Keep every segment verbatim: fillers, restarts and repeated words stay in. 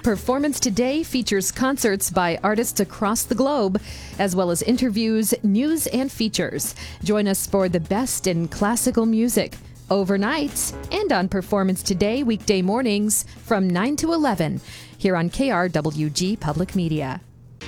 Performance Today features concerts by artists across the globe, as well as interviews, news, and features. Join us for the best in classical music, overnight, and on Performance Today weekday mornings from nine to eleven, here on K R W G Public Media.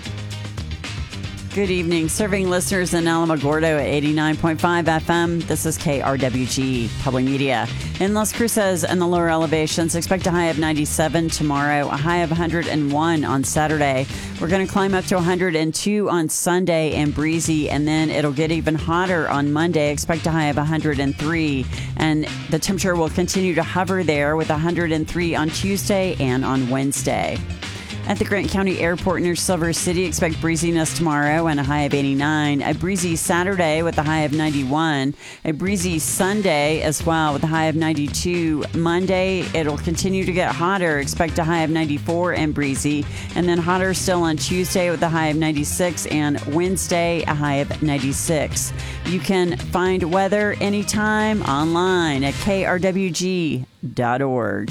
Good evening. Serving listeners in Alamogordo at eighty-nine point five F M. This is K R W G Public Media. In Las Cruces and the lower elevations, expect a high of ninety-seven tomorrow, a high of one hundred one on Saturday. We're going to climb up to one hundred two on Sunday and breezy, and then it'll get even hotter on Monday. Expect a high of one hundred three, and the temperature will continue to hover there with one hundred three on Tuesday and on Wednesday. At the Grant County Airport near Silver City, expect breeziness tomorrow and a high of eighty-nine. A breezy Saturday with a high of ninety-one. A breezy Sunday as well with a high of ninety-two. Monday, it'll continue to get hotter. Expect a high of ninety-four and breezy. And then hotter still on Tuesday with a high of ninety-six, and Wednesday, a high of ninety-six. You can find weather anytime online at K R W G dot org.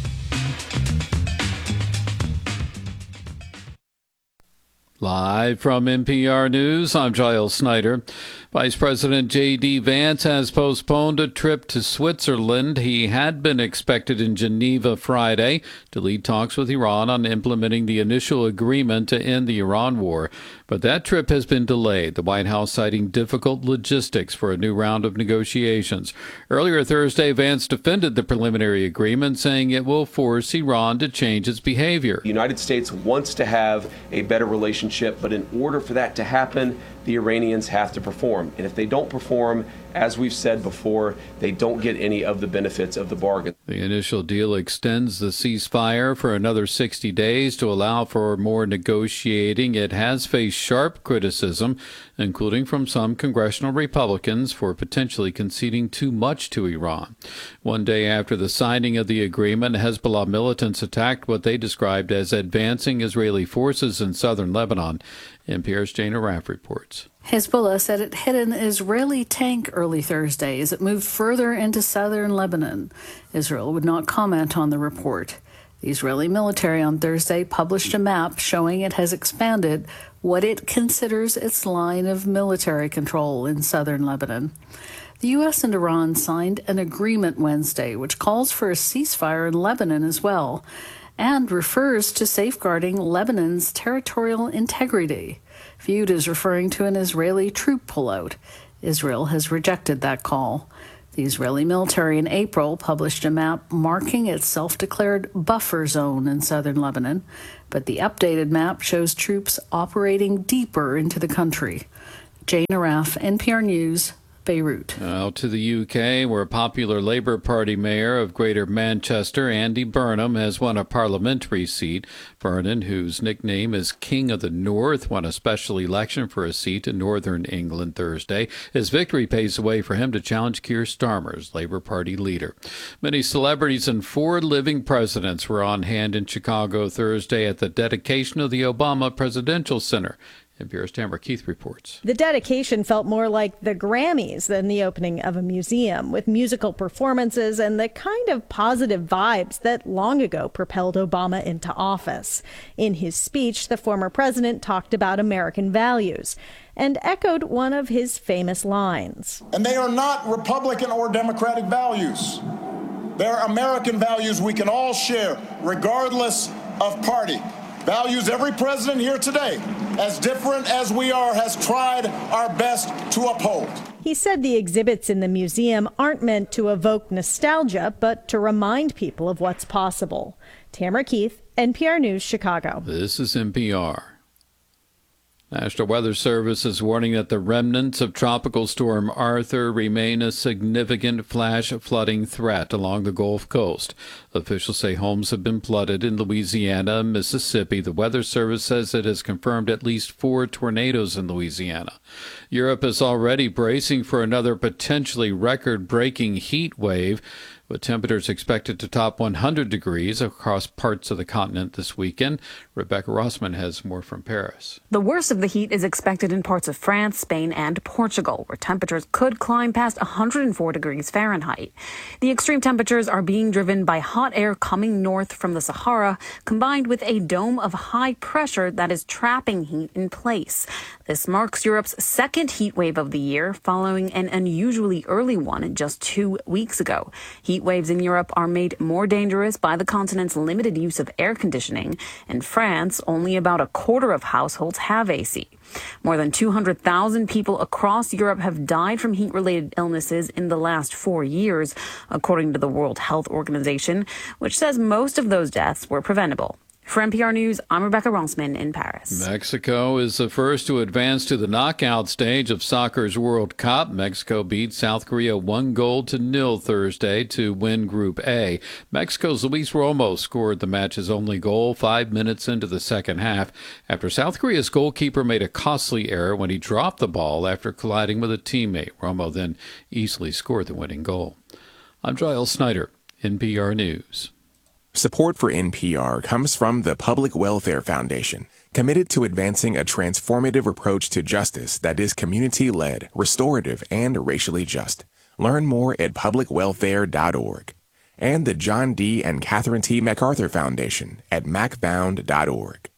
Live from N P R News, I'm Giles Snyder. Vice President J D. Vance has postponed a trip to Switzerland. He had been expected in Geneva Friday to lead talks with Iran on implementing the initial agreement to end the Iran war. But that trip has been delayed, the White House citing difficult logistics for a new round of negotiations. Earlier Thursday, Vance defended the preliminary agreement, saying it will force Iran to change its behavior. The United States wants to have a better relationship, but in order for that to happen, the Iranians have to perform. And if they don't perform, as we've said before, they don't get any of the benefits of the bargain. The initial deal extends the ceasefire for another sixty days to allow for more negotiating. It has faced sharp criticism, including from some congressional Republicans, for potentially conceding too much to Iran. One day after the signing of the agreement, Hezbollah militants attacked what they described as advancing Israeli forces in southern Lebanon. N P R's Jana Raff reports. Hezbollah said it hit an Israeli tank early Thursday as it moved further into southern Lebanon. Israel would not comment on the report. The Israeli military on Thursday published a map showing it has expanded what it considers its line of military control in southern Lebanon. The U S and Iran signed an agreement Wednesday which calls for a ceasefire in Lebanon as well, and refers to safeguarding Lebanon's territorial integrity, viewed as referring to an Israeli troop pullout. Israel has rejected that call. The Israeli military in April published a map marking its self-declared buffer zone in southern Lebanon, but the updated map shows troops operating deeper into the country. Jana Raff, N P R News, Beirut. Out to the U K, where popular Labour Party mayor of Greater Manchester, Andy Burnham, has won a parliamentary seat. Burnham, whose nickname is King of the North, won a special election for a seat in northern England Thursday. His victory paves the way for him to challenge Keir Starmer's Labour Party leader. Many celebrities and four living presidents were on hand in Chicago Thursday at the dedication of the Obama Presidential Center. N P R's Tamara Keith reports. The dedication felt more like the Grammys than the opening of a museum, with musical performances and the kind of positive vibes that long ago propelled Obama into office. In his speech, the former president talked about American values and echoed one of his famous lines. And they are not Republican or Democratic values. They're American values we can all share, regardless of party. Values every president here today, as different as we are, has tried our best to uphold. He said the exhibits in the museum aren't meant to evoke nostalgia, but to remind people of what's possible. Tamara Keith, N P R News, Chicago. This is N P R. National Weather Service is warning that the remnants of Tropical Storm Arthur remain a significant flash flooding threat along the Gulf Coast. Officials say homes have been flooded in Louisiana and Mississippi. The Weather Service says it has confirmed at least four tornadoes in Louisiana. Europe is already bracing for another potentially record-breaking heat wave, with temperatures expected to top one hundred degrees across parts of the continent this weekend. Rebecca Rossman has more from Paris. The worst of the heat is expected in parts of France, Spain, and Portugal, where temperatures could climb past one hundred four degrees Fahrenheit. The extreme temperatures are being driven by hot air coming north from the Sahara, combined with a dome of high pressure that is trapping heat in place. This marks Europe's second heat wave of the year, following an unusually early one just two weeks ago. Heat waves in Europe are made more dangerous by the continent's limited use of air conditioning. In France, only about a quarter of households have A C. More than two hundred thousand people across Europe have died from heat-related illnesses in the last four years, according to the World Health Organization, which says most of those deaths were preventable. For N P R News, I'm Rebecca Rossman in Paris. Mexico is the first to advance to the knockout stage of soccer's World Cup. Mexico beat South Korea one goal to nil Thursday to win Group A. Mexico's Luis Romo scored the match's only goal five minutes into the second half after South Korea's goalkeeper made a costly error when he dropped the ball after colliding with a teammate. Romo then easily scored the winning goal. I'm Giles Snyder, N P R News. Support for N P R comes from the Public Welfare Foundation, committed to advancing a transformative approach to justice that is community-led, restorative, and racially just. Learn more at public welfare dot org. And the John D. and Catherine T. MacArthur Foundation at mac bound dot org.